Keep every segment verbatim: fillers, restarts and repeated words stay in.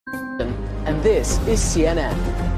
And this is C N N.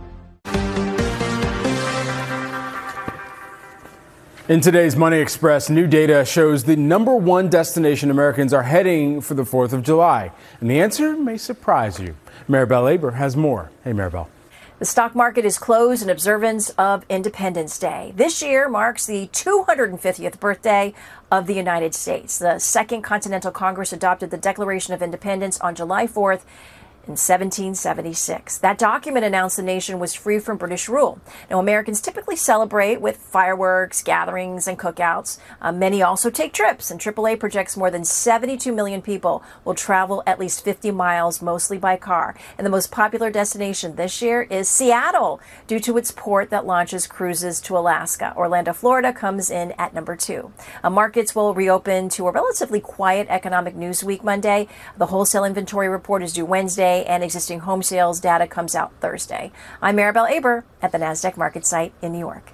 In today's Money Express, new data shows the number one destination Americans are heading for the fourth of July. And the answer may surprise you. Maribel Aber has more. Hey, Maribel. The stock market is closed in observance of Independence Day. This year marks the two hundred fiftieth birthday of the United States. The Second Continental Congress adopted the Declaration of Independence on July fourth. In seventeen seventy-six. That document announced the nation was free from British rule. Now, Americans typically celebrate with fireworks, gatherings, and cookouts. Uh, many also take trips, and triple A projects more than seventy-two million people will travel at least fifty miles, mostly by car. And the most popular destination this year is Seattle, due to its port that launches cruises to Alaska. Orlando, Florida comes in at number two. Uh, markets will reopen to a relatively quiet economic news week Monday. The wholesale inventory report is due Wednesday, and existing home sales data comes out Thursday. I'm Maribel Aber at the NASDAQ market site in New York.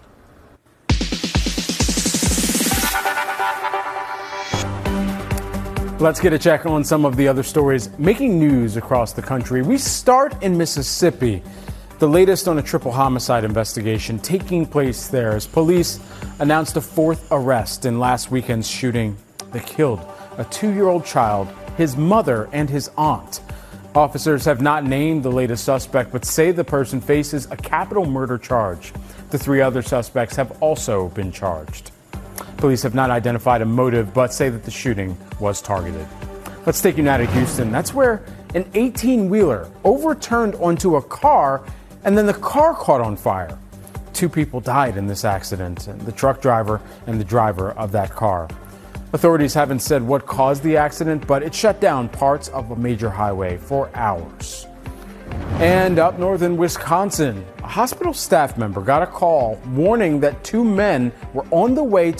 Let's get a check on some of the other stories making news across the country. We start in Mississippi. The latest on a triple homicide investigation taking place there as police announced a fourth arrest in last weekend's shooting that killed a two-year-old child, his mother, and his aunt. Officers have not named the latest suspect, but say the person faces a capital murder charge. The three other suspects have also been charged. Police have not identified a motive, but say that the shooting was targeted. Let's take you now to Houston. That's where an eighteen-wheeler overturned onto a car, and then the car caught on fire. Two people died in this accident, and the truck driver and the driver of that car. Authorities haven't said what caused the accident, but it shut down parts of a major highway for hours. And up north in Wisconsin, a hospital staff member got a call warning that two men were on the way to